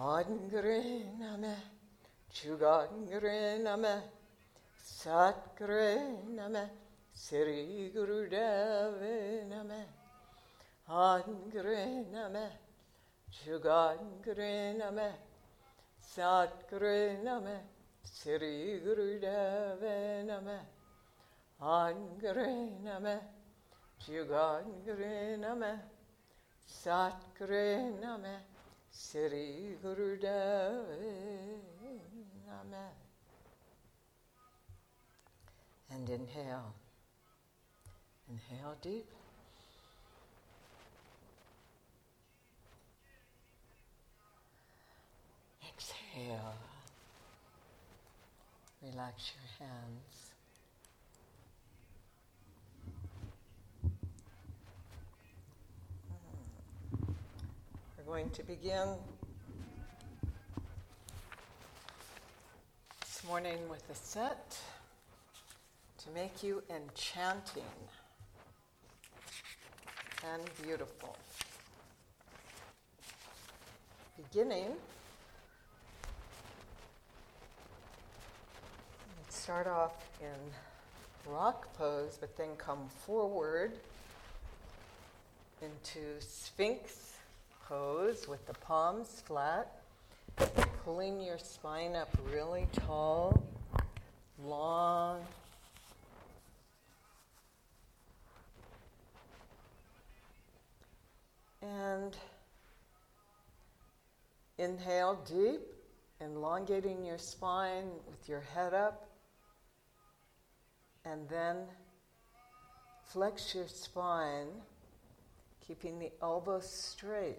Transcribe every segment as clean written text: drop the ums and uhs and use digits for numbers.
Angre Name, Chugangre Name, Satgre Name, Sri Gurudeva Name, Angre Name, Chugangre Name, Satgre Name, Sri Gurudeva Name, Angre Name, Chugangre Name, Satgre Name, Sri Gurudeva Name. And inhale. Inhale deep. Exhale. Relax your hands. We're going to begin this morning with a set to make you enchanting and beautiful. Beginning, start off in rock pose, but then come forward into Sphinx pose with the palms flat, pulling your spine up really tall, long. And inhale deep, elongating your spine with your head up. And then flex your spine, keeping the elbows straight.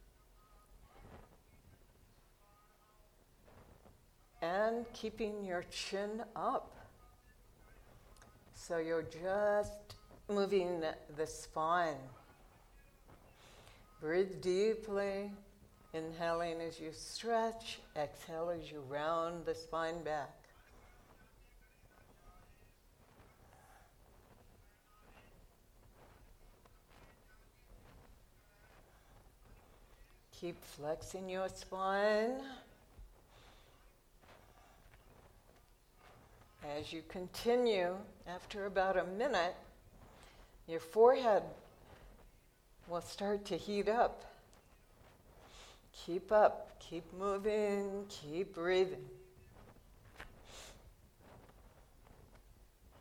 And keeping your chin up. So you're just moving the spine. Breathe deeply, inhaling as you stretch, exhale as you round the spine back. Keep flexing your spine. As you continue, after about a minute, your forehead will start to heat up. Keep up, keep moving, keep breathing.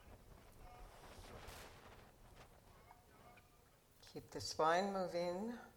Keep the spine moving.